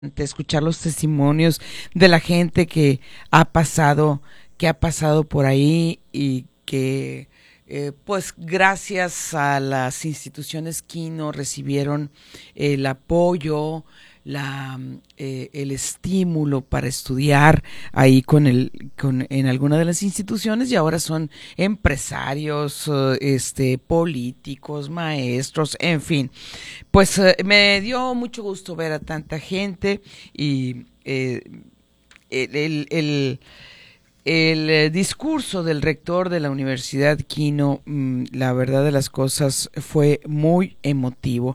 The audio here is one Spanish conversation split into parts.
escuchar los testimonios de la gente que ha pasado por ahí y que pues gracias a las instituciones Kino recibieron el apoyo, el estímulo para estudiar ahí en alguna de las instituciones, y ahora son empresarios, políticos, maestros, en fin. Pues me dio mucho gusto ver a tanta gente y el, el, el el discurso del rector de la Universidad Kino, la verdad de las cosas, fue muy emotivo.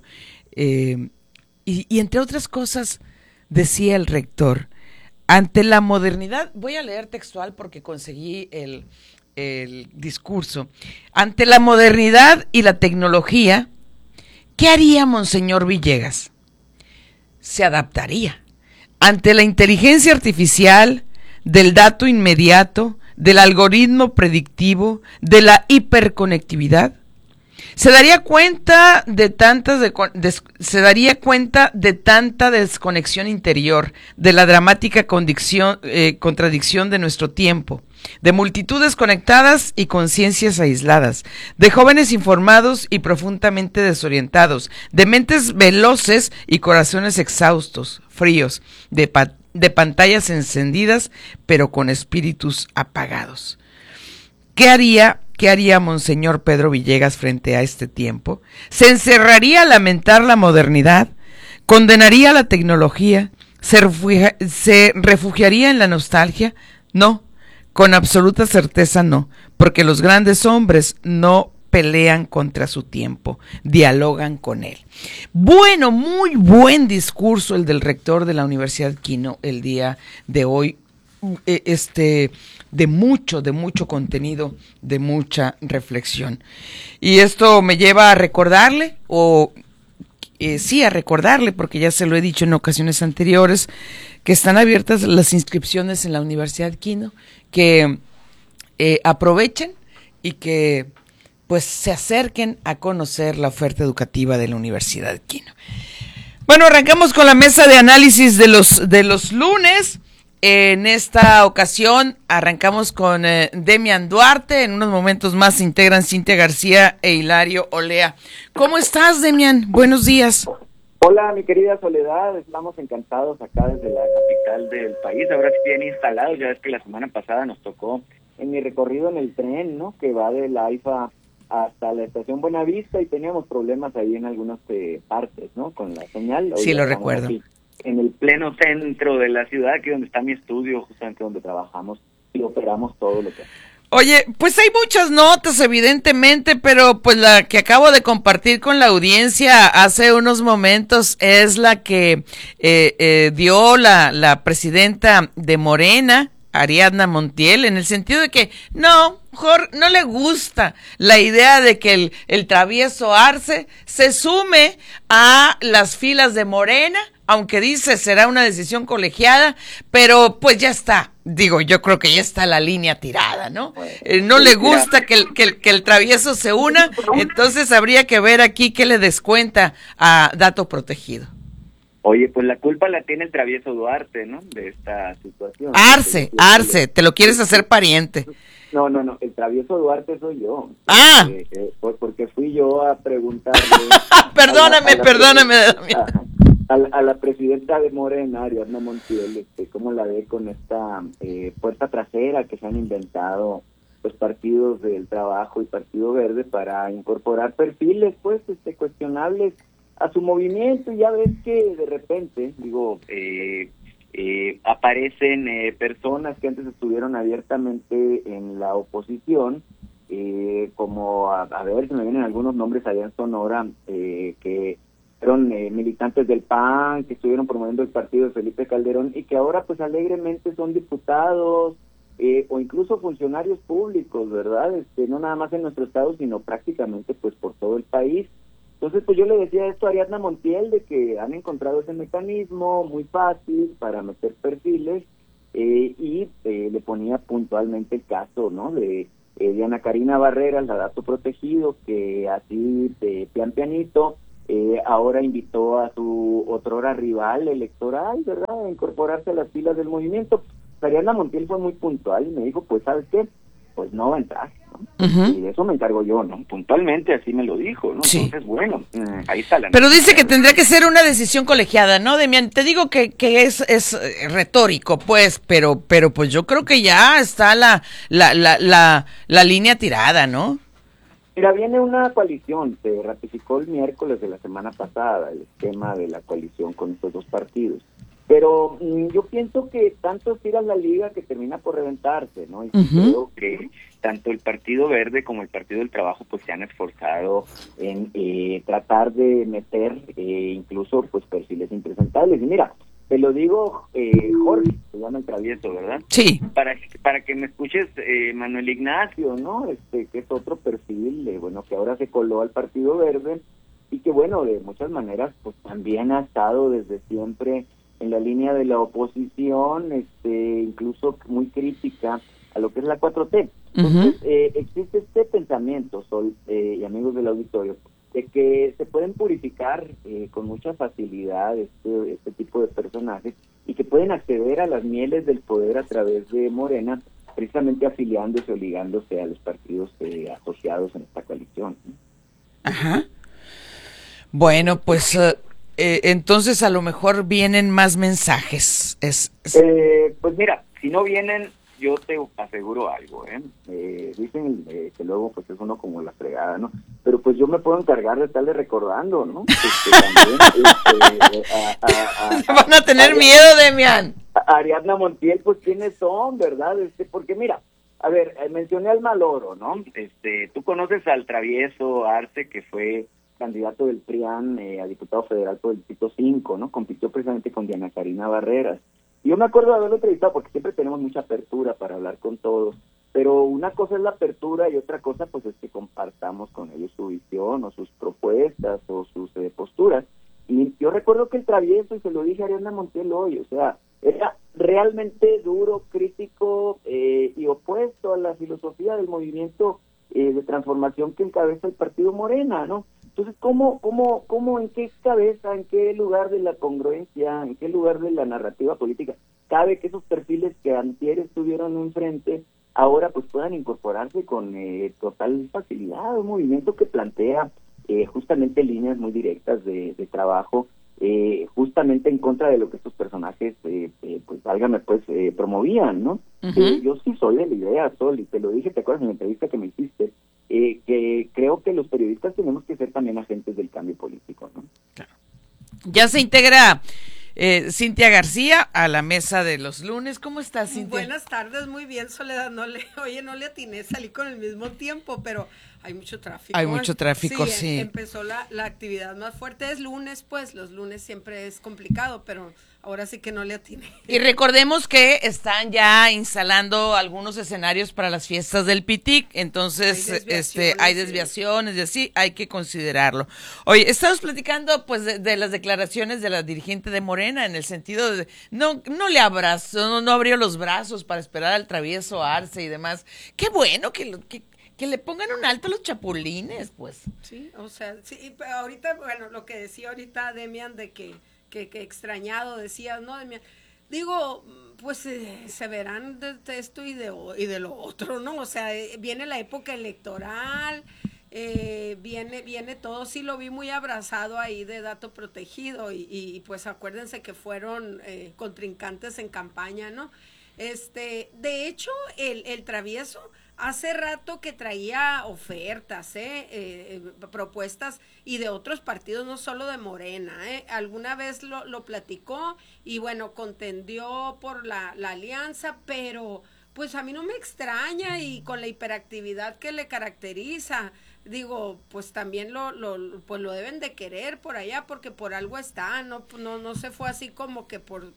Y entre otras cosas, decía el rector, ante la modernidad, voy a leer textual porque conseguí el discurso, ante la modernidad y la tecnología, ¿qué haría Monseñor Villegas? Se adaptaría. Ante la inteligencia artificial, del dato inmediato, del algoritmo predictivo, de la hiperconectividad, se daría cuenta de tanta desconexión interior, de la dramática contradicción de nuestro tiempo, de multitudes conectadas y conciencias aisladas, de jóvenes informados y profundamente desorientados, de mentes veloces y corazones exhaustos, fríos, de pantallas encendidas, pero con espíritus apagados. ¿Qué haría Monseñor Pedro Villegas frente a este tiempo? ¿Se encerraría a lamentar la modernidad? ¿Condenaría la tecnología? ¿Se refugiaría en la nostalgia? No, con absoluta certeza no, porque los grandes hombres no pelean contra su tiempo, dialogan con él. Bueno, muy buen discurso el del rector de la Universidad Kino el día de hoy, de mucho contenido, de mucha reflexión. Y esto me lleva a recordarle, a recordarle, porque ya se lo he dicho en ocasiones anteriores, que están abiertas las inscripciones en la Universidad Kino, que aprovechen y que pues se acerquen a conocer la oferta educativa de la Universidad Kino. Bueno, arrancamos con la mesa de análisis de los lunes. En esta ocasión arrancamos con Demian Duarte. En unos momentos más se integran Cintia García e Hilario Olea. ¿Cómo estás, Demian? Buenos días. Hola, mi querida Soledad. Estamos encantados acá desde la capital del país. Ahora sí bien instalados. Ya ves que la semana pasada nos tocó en mi recorrido en el tren, ¿no? Que va de la AIFA hasta la estación Buenavista y teníamos problemas ahí en algunas partes, ¿no? Con la señal. Sí, lo recuerdo. Aquí, en el pleno centro de la ciudad, aquí donde está mi estudio, justamente donde trabajamos y operamos todo lo que hacemos. Oye, pues hay muchas notas, evidentemente, pero pues la que acabo de compartir con la audiencia hace unos momentos es la que dio la presidenta de Morena, Ariadna Montiel, en el sentido de que no le gusta la idea de que el travieso Arce se sume a las filas de Morena, aunque dice será una decisión colegiada, pero pues ya está. Digo, yo creo que ya está la línea tirada, ¿no? No le gusta que el travieso se una, entonces habría que ver aquí qué le descuenta a dato protegido. Oye, pues la culpa la tiene el travieso Duarte, ¿no? De esta situación. Arce, te lo quieres hacer pariente. No, el travieso Duarte soy yo. Ah. Porque fui yo a preguntarle. Perdóname. A la presidenta de Morena, Ariadna Montiel, cómo la ve con esta puerta trasera que se han inventado los partidos del Trabajo y Partido Verde para incorporar perfiles, pues, cuestionables a su movimiento. Y ya ves que de repente, aparecen personas que antes estuvieron abiertamente en la oposición, como, a ver, se me vienen algunos nombres allá en Sonora, que fueron militantes del PAN, que estuvieron promoviendo el partido de Felipe Calderón y que ahora pues alegremente son diputados o incluso funcionarios públicos, ¿verdad? No nada más en nuestro estado, sino prácticamente pues por todo el país. Entonces, pues yo le decía esto a Ariadna Montiel, de que han encontrado ese mecanismo muy fácil para meter perfiles, y le ponía puntualmente el caso, ¿no? De Diana Karina Barreras, la dato protegido, que así de pianito ahora invitó a su otrora rival electoral, ¿verdad?, a incorporarse a las filas del movimiento. Ariadna Montiel fue muy puntual y me dijo, pues, ¿sabes qué? Pues no va a entrar, ¿no? Y de eso me encargo yo, ¿no? Puntualmente así me lo dijo, ¿no? Sí. Entonces, bueno, ahí está la... Pero dice que tendría que ser una decisión colegiada, ¿no, Demian? Te digo que es retórico, pues, pero pues yo creo que ya está la línea tirada, ¿no? Mira, viene una coalición, se ratificó el miércoles de la semana pasada el esquema de la coalición con estos dos partidos. Pero yo pienso que tanto estira la liga que termina por reventarse, ¿no? Y creo que tanto el Partido Verde como el Partido del Trabajo pues se han esforzado en tratar de meter incluso pues perfiles impresentables. Y mira, te lo digo, Jorge, se llama el travieso, ¿verdad? Sí. Para que me escuches, Manuel Ignacio, ¿no? Que es otro perfil, bueno, que ahora se coló al Partido Verde y que, bueno, de muchas maneras pues también ha estado desde siempre en la línea de la oposición, incluso muy crítica a lo que es la 4T. Entonces, existe este pensamiento, Sol, y amigos del auditorio, de que se pueden purificar con mucha facilidad este tipo de personajes y que pueden acceder a las mieles del poder a través de Morena, precisamente afiliándose o ligándose a los partidos asociados en esta coalición. Ajá. Bueno, pues... entonces a lo mejor vienen más mensajes. Pues mira, si no vienen, yo te aseguro algo, dicen que luego pues es uno como la fregada, ¿no? Pero pues yo me puedo encargar de estarle recordando, ¿no? También, Se van a tener miedo, Demian. Ariadna Montiel, pues quiénes son, ¿verdad? Porque mira, a ver, mencioné al Maloro, ¿no? Tú conoces al travieso Arce, que fue candidato del PRIAN a diputado federal por el distrito 5, ¿no? Compitió precisamente con Diana Karina Barreras. Y yo me acuerdo de haberlo entrevistado porque siempre tenemos mucha apertura para hablar con todos, pero una cosa es la apertura y otra cosa pues es que compartamos con ellos su visión o sus propuestas o sus posturas. Y yo recuerdo que el travieso, y se lo dije a Ariadna Montiel hoy, o sea, era realmente duro, crítico y opuesto a la filosofía del movimiento de transformación que encabeza el Partido Morena, ¿no? Entonces, ¿cómo, en qué cabeza, en qué lugar de la congruencia, en qué lugar de la narrativa política cabe que esos perfiles que antier estuvieron enfrente ahora pues puedan incorporarse con total facilidad a un movimiento que plantea justamente líneas muy directas de trabajo, justamente en contra de lo que estos personajes, pues válgame, pues promovían, ¿no? Yo sí soy de la idea, Sol, y te lo dije, ¿te acuerdas en la entrevista que me hiciste? Que creo que los periodistas tenemos que ser también agentes del cambio político, ¿no? Claro. Ya se integra Cintia García a la mesa de los lunes. ¿Cómo estás, Cintia? Buenas tardes, muy bien, Soledad. No le atiné, salí con el mismo tiempo, pero hay mucho tráfico. Hay mucho tráfico, sí. Empezó la actividad más fuerte. Es lunes, pues, los lunes siempre es complicado, pero ahora sí que no le atiné. Y recordemos que están ya instalando algunos escenarios para las fiestas del PITIC, entonces hay desviaciones y así, hay que considerarlo. Oye, estamos platicando pues de las declaraciones de la dirigente de Morena, en el sentido de no le abrazó, no abrió los brazos para esperar al travieso Arce y demás. Qué bueno que le pongan un alto a los chapulines, pues. Sí, o sea, sí, pero ahorita, bueno, lo que decía ahorita Demian de que extrañado decías, ¿no, Demian? Digo, pues se verán de esto y de lo otro, ¿no? O sea, viene la época electoral, viene todo. Sí lo vi muy abrazado ahí de dato protegido y pues acuérdense que fueron contrincantes en campaña, ¿no? De hecho, el travieso hace rato que traía ofertas, propuestas y de otros partidos, no solo de Morena, alguna vez lo platicó y bueno, contendió por la alianza, pero pues a mí no me extraña y con la hiperactividad que le caracteriza, digo, pues también pues lo deben de querer por allá porque por algo está, no se fue así como que por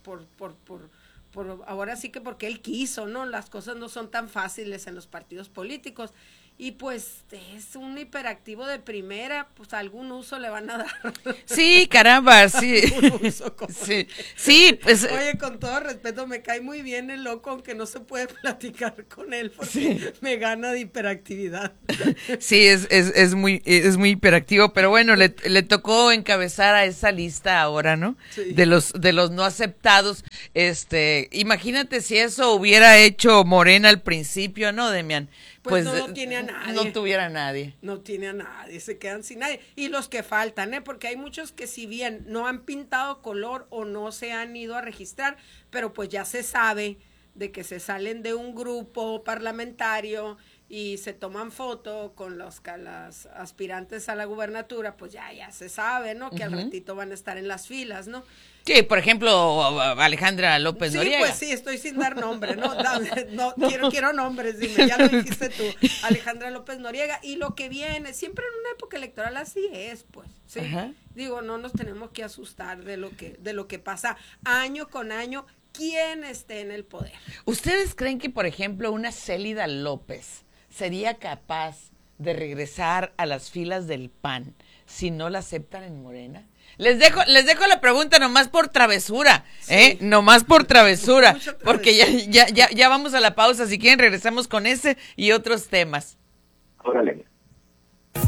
ahora sí que porque él quiso, ¿no? Las cosas no son tan fáciles en los partidos políticos y pues es un hiperactivo de primera, pues algún uso le van a dar. Sí, caramba, sí. Algún uso como sí, pues. Oye, con todo respeto, me cae muy bien el loco, aunque no se puede platicar con él porque me gana de hiperactividad. Sí, es muy hiperactivo, pero bueno, le tocó encabezar a esa lista ahora, ¿no? Sí. De los no aceptados. Imagínate si eso hubiera hecho Morena al principio, ¿no, Demian? Pues no tiene a nadie. No tuviera a nadie. No tiene a nadie, se quedan sin nadie. Y los que faltan, porque hay muchos que si bien no han pintado color o no se han ido a registrar, pero pues ya se sabe de que se salen de un grupo parlamentario y se toman foto con las aspirantes a la gubernatura, pues ya se sabe, ¿no? Que al ratito van a estar en las filas, ¿no? Sí, por ejemplo, Alejandra López Noriega. Sí, pues sí, estoy sin dar nombre, ¿no? Quiero nombres, dime, ya lo dijiste tú, Alejandra López Noriega, y lo que viene, siempre en una época electoral así es, pues, ¿sí? Ajá. Digo, no nos tenemos que asustar de lo que pasa año con año, quien esté en el poder. ¿Ustedes creen que, por ejemplo, una Célida López sería capaz de regresar a las filas del PAN si no la aceptan en Morena? Les dejo la pregunta nomás por travesura, sí. Nomás por travesura, porque travesura. ya vamos a la pausa. Si quieren regresamos con ese y otros temas. Órale.